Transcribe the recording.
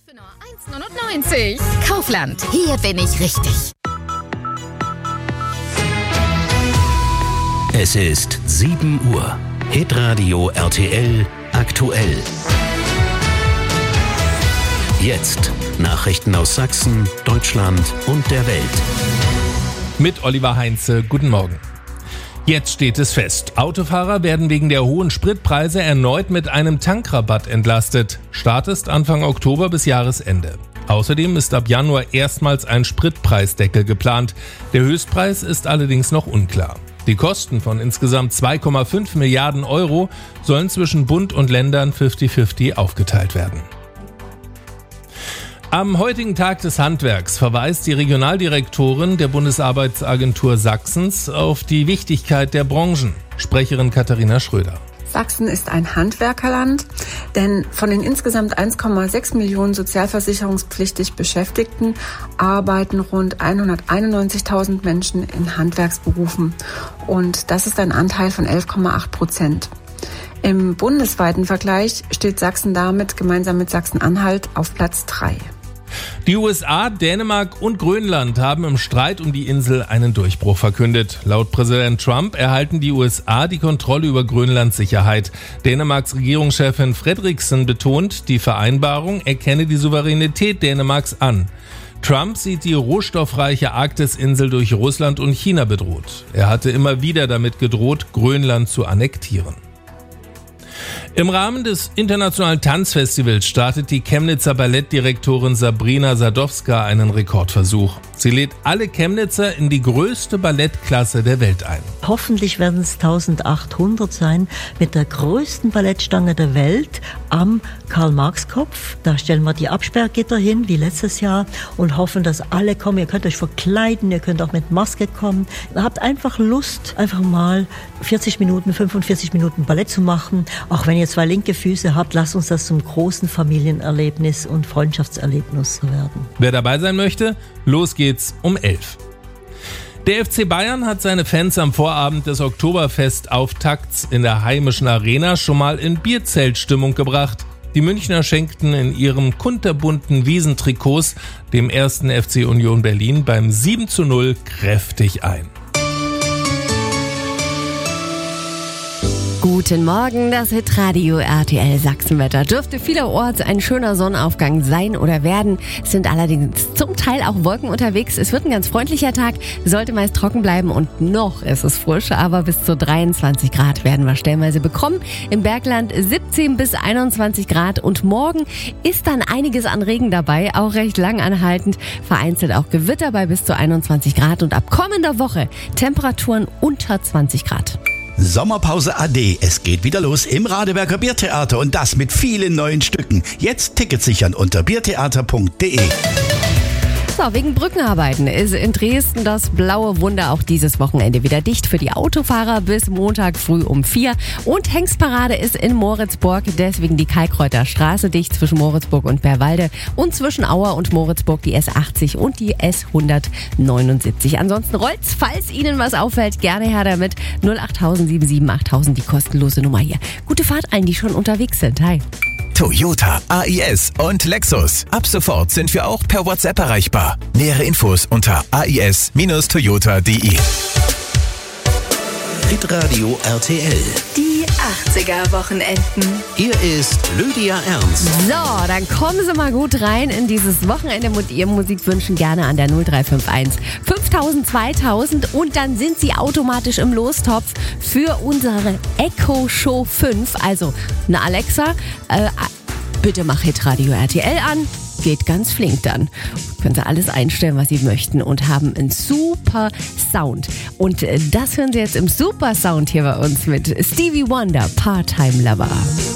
Für nur 1,99 €. Kaufland, hier bin ich richtig. Es ist 7 Uhr. Hitradio RTL aktuell. Jetzt Nachrichten aus Sachsen, Deutschland und der Welt. Mit Oliver Heinze, guten Morgen. Jetzt steht es fest. Autofahrer werden wegen der hohen Spritpreise erneut mit einem Tankrabatt entlastet. Start ist Anfang Oktober bis Jahresende. Außerdem ist ab Januar erstmals ein Spritpreisdeckel geplant. Der Höchstpreis ist allerdings noch unklar. Die Kosten von insgesamt 2,5 Milliarden € sollen zwischen Bund und Ländern 50-50 aufgeteilt werden. Am heutigen Tag des Handwerks verweist die Regionaldirektorin der Bundesarbeitsagentur Sachsens auf die Wichtigkeit der Branchen. Sprecherin Katharina Schröder. Sachsen ist ein Handwerkerland, denn von den insgesamt 1,6 Millionen sozialversicherungspflichtig Beschäftigten arbeiten rund 191.000 Menschen in Handwerksberufen. Und das ist ein Anteil von 11,8%. Im bundesweiten Vergleich steht Sachsen damit gemeinsam mit Sachsen-Anhalt auf Platz 3. Die USA, Dänemark und Grönland haben im Streit um die Insel einen Durchbruch verkündet. Laut Präsident Trump erhalten die USA die Kontrolle über Grönlands Sicherheit. Dänemarks Regierungschefin Frederiksen betont, die Vereinbarung erkenne die Souveränität Dänemarks an. Trump sieht die rohstoffreiche Arktisinsel durch Russland und China bedroht. Er hatte immer wieder damit gedroht, Grönland zu annektieren. Im Rahmen des Internationalen Tanzfestivals startet die Chemnitzer Ballettdirektorin Sabrina Sadowska einen Rekordversuch. Sie lädt alle Chemnitzer in die größte Ballettklasse der Welt ein. Hoffentlich werden es 1800 sein mit der größten Ballettstange der Welt am Karl-Marx-Kopf. Da stellen wir die Absperrgitter hin, wie letztes Jahr, und hoffen, dass alle kommen. Ihr könnt euch verkleiden, ihr könnt auch mit Maske kommen. Ihr habt einfach Lust, einfach mal 45 Minuten Ballett zu machen. Auch wenn ihr 2 linke Füße habt, lasst uns das zum großen Familienerlebnis und Freundschaftserlebnis werden. Wer dabei sein möchte, los geht's um 11. Der FC Bayern hat seine Fans am Vorabend des Oktoberfest-Auftakts in der heimischen Arena schon mal in Bierzeltstimmung gebracht. Die Münchner schenkten in ihren kunterbunten Wiesentrikots dem 1. FC Union Berlin beim 7:0 kräftig ein. Guten Morgen, das Hitradio RTL Sachsenwetter. Dürfte vielerorts ein schöner Sonnenaufgang sein oder werden. Es sind allerdings zum Teil auch Wolken unterwegs. Es wird ein ganz freundlicher Tag, sollte meist trocken bleiben und noch ist es frisch, aber bis zu 23 Grad werden wir stellenweise bekommen. Im Bergland 17 bis 21 Grad und morgen ist dann einiges an Regen dabei, auch recht lang anhaltend. Vereinzelt auch Gewitter bei bis zu 21 Grad und ab kommender Woche Temperaturen unter 20 Grad. Sommerpause AD. Es geht wieder los im Radeberger Biertheater und das mit vielen neuen Stücken. Jetzt Tickets sichern unter biertheater.de. So, wegen Brückenarbeiten ist in Dresden das blaue Wunder auch dieses Wochenende wieder dicht für die Autofahrer bis Montag früh um 4. Und Hengstparade ist in Moritzburg, deswegen die Kalkreuter Straße dicht zwischen Moritzburg und Bärwalde und zwischen Auer und Moritzburg die S80 und die S179. Ansonsten rollt's, falls Ihnen was auffällt, gerne her damit. 08000 77 8000, die kostenlose Nummer hier. Gute Fahrt allen, die schon unterwegs sind. Hi. Toyota, AIS und Lexus. Ab sofort sind wir auch per WhatsApp erreichbar. Nähere Infos unter ais-toyota.de. Hitradio RTL. Die 80er-Wochenenden. Hier ist Lydia Ernst. So, dann kommen Sie mal gut rein in dieses Wochenende mit Ihrem Musikwünschen gerne an der 0351 5000 2000 und dann sind Sie automatisch im Lostopf für unsere Echo Show 5. Also, eine Alexa, bitte mach Hitradio RTL an. Geht ganz flink dann. Können Sie alles einstellen, was Sie möchten und haben einen super Sound. Und das hören Sie jetzt im Super Sound hier bei uns mit Stevie Wonder, Part-Time Lover.